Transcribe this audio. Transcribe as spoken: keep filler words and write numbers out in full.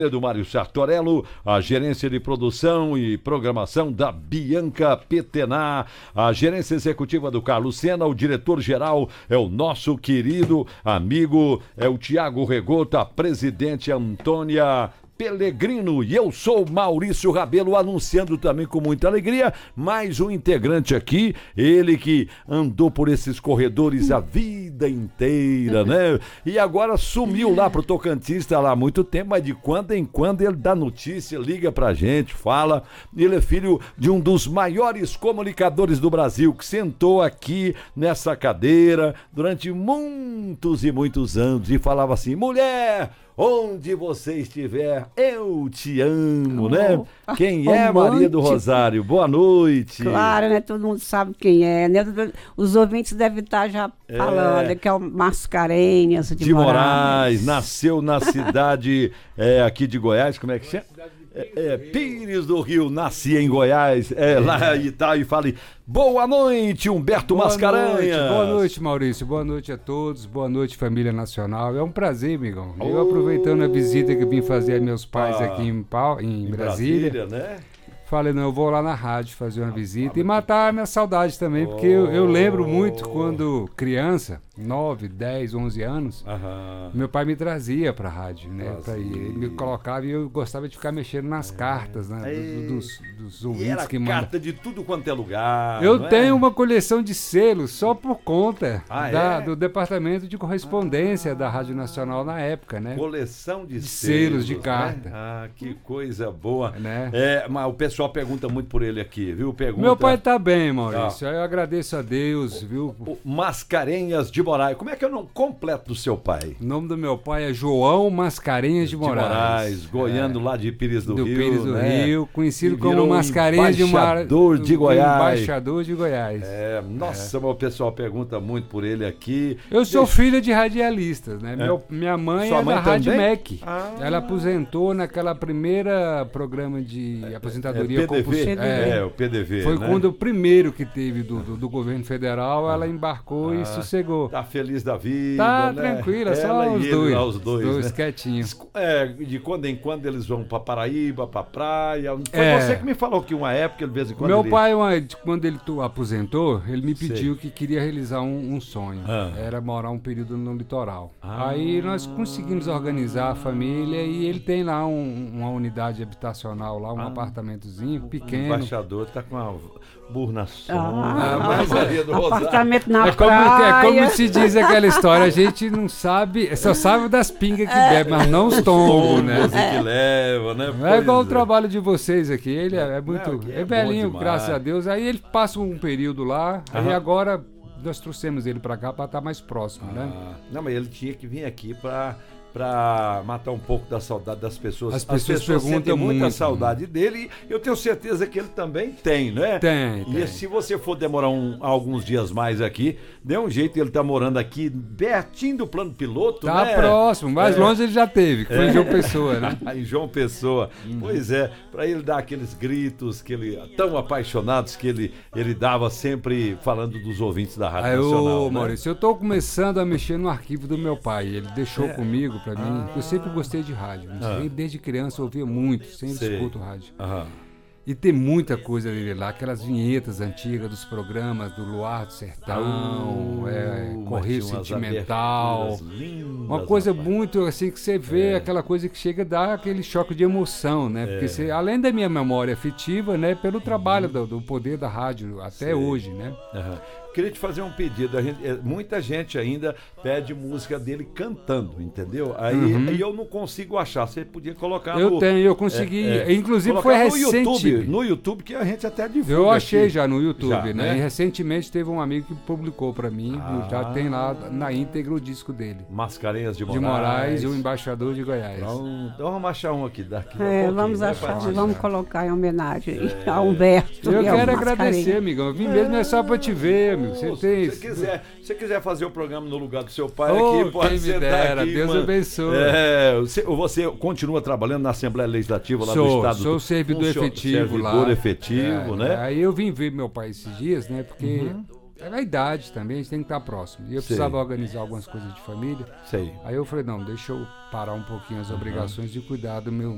do Mário Sartorello, a gerência de produção e programação da Bianca Petená, a gerência executiva do Carlos Sena, o diretor-geral é o nosso querido amigo, é o Tiago Regota, a presidente Antônia Pellegrino, e eu sou Maurício Rabelo, anunciando também com muita alegria mais um integrante aqui, ele que andou por esses corredores a vida inteira, né? E agora sumiu lá pro Tocantins, está lá há muito tempo, mas de quando em quando ele dá notícia, liga pra gente, fala. Ele é filho de um dos maiores comunicadores do Brasil, que sentou aqui nessa cadeira durante muitos e muitos anos e falava assim: mulher, onde você estiver, eu te amo, oh, né? Quem é romântico. Maria do Rosário? Boa noite. Claro, né? Todo mundo sabe quem é, né? Os ouvintes devem estar já é. falando que é o Mascarenhas de, de Moraes. Moraes. Nasceu na cidade é, aqui de Goiás, como é que chama? É, é, Pires do Rio, nasci em Goiás, é, lá e tal, e fale, boa noite, Humberto boa Mascarenhas. Noite, boa noite, Maurício, boa noite a todos, boa noite, família nacional, é um prazer, amigão, eu oh, aproveitando a visita que vim fazer a meus pais ah, aqui em, Pau, em, em Brasília, Brasília, né? Falei, não, eu vou lá na rádio fazer uma visita e matar a minha saudade também, porque eu, eu lembro muito quando criança, nove, dez, onze anos, uh-huh. meu pai me trazia pra rádio, né? Pra ir. Ele me colocava e eu gostava de ficar mexendo nas é. cartas, né? Do, dos, dos ouvintes e era que mandam. Carta de tudo quanto é lugar. Eu tenho é? uma coleção de selos só por conta ah, da, é? do departamento de correspondência ah. da Rádio Nacional na época, né? Coleção de, de selos, selos de carta. Né? Ah, que coisa boa. Né? É, mas o pessoal pergunta muito por ele aqui, viu? Pergunta... Meu pai tá bem, Maurício. Ah. Eu agradeço a Deus, o, viu? O Mascarenhas de Moraes. Como é que é o nome completo do seu pai? O nome do meu pai é João Mascarenhas de Moraes. De Moraes, goiano é. lá de Pires do, do Rio. Do Pires do né? Rio, conhecido como Mascarenhas de Moraes. Embaixador de Goiás. Embaixador de Goiás. É, nossa, é. o pessoal pergunta muito por ele aqui. Eu sou Deixa... filha de radialistas, né? É. Meu, minha mãe Sua é mãe da Rádio também? M E C. Ah. Ela aposentou naquela primeira programa de aposentadoria é, P D V. compulsória. É, é, o P D V. Foi né? quando o primeiro que teve do, do, do governo federal, ela embarcou ah, e sossegou. Tá feliz da vida, Tá né? tranquila, só ela os e dois. Ele, lá, os dois, dois né? quietinhos. É, de quando em quando eles vão pra Paraíba, pra praia. Foi é. você que me falou que uma época, de vez em quando Meu ele... pai, uma, quando ele aposentou, ele me pediu Sei. que queria realizar um, um sonho. Ah. Era morar um período no litoral. Ah. Aí nós conseguimos organizar a família e ele tem lá um, uma unidade habitacional, lá um ah. apartamentozinho pequeno. O embaixador tá com uma burna só. Ah, mas Maria do apartamento na é praia. Como, é como se diz aquela história, a gente não sabe, só sabe das pingas que bebe, mas não os tombos, né? É. que leva, né? Não é igual o trabalho de vocês aqui, ele é, é muito, não, é, é velhinho, graças a Deus. Aí ele passa um período lá, Aham. aí agora nós trouxemos ele pra cá pra estar mais próximo, ah. né? Não, mas ele tinha que vir aqui pra... para matar um pouco da saudade das pessoas. As pessoas, As pessoas perguntam sentem muita muito, saudade dele e eu tenho certeza que ele também tem, né? Tem, E tem. se você for demorar um, alguns dias mais aqui, dê um jeito, ele tá morando aqui pertinho do plano piloto, tá né? Tá próximo, mais é. longe ele já teve, que foi é. em João Pessoa, né? em João Pessoa. Hum. Pois é, para ele dar aqueles gritos que ele, tão apaixonados que ele, ele dava sempre falando dos ouvintes da Rádio Aí, Nacional. Ô, né? Maurício, eu tô começando a mexer no arquivo do meu pai, ele deixou é. comigo pra mim, ah. eu sempre gostei de rádio, ah. desde criança eu ouvia muito, sempre Sei. escuto rádio. Aham. E tem muita coisa dele lá, aquelas vinhetas antigas dos programas do Luar do Sertão, uh, é, Correio Sentimental, uma coisa rapaz. muito assim que você vê, é. aquela coisa que chega a dar aquele choque de emoção, né? É. Porque você, além da minha memória afetiva, né, pelo trabalho do, do poder da rádio até Sei. hoje, né? Uhum. Queria te fazer um pedido. A gente, muita gente ainda pede música dele cantando, entendeu? Aí, uhum. aí eu não consigo achar. Você podia colocar eu no... Eu tenho, eu consegui. É, é, inclusive foi no recente. YouTube, no YouTube que a gente até divulga. Eu achei aqui. já no YouTube, já, né? né? E recentemente teve um amigo que publicou pra mim, ah. já tem lá na íntegra o disco dele. Mascarenhas de Moraes. De Moraes e o Embaixador de Goiás. Pronto. Então vamos achar um aqui. Daqui é, um vamos achar, né, vamos colocar em homenagem é. a Humberto. Eu quero agradecer, amigão. Eu vim é. mesmo é só pra te ver, amigo. Você tem... Se quiser, se você quiser fazer o programa no lugar do seu pai oh, aqui, pode sentar dera, aqui. Deus mano. abençoe. É, você, você continua trabalhando na Assembleia Legislativa lá sou, do Estado? Sou servidor Funcio, efetivo servidor lá. Servidor efetivo, é, né? Aí eu vim ver meu pai esses dias, né? Porque uhum. é a idade também, a gente tem que estar próximo. E eu Sei. precisava organizar algumas coisas de família. Sei. Aí eu falei, não, deixa eu parar um pouquinho as uhum. obrigações de cuidar do meu,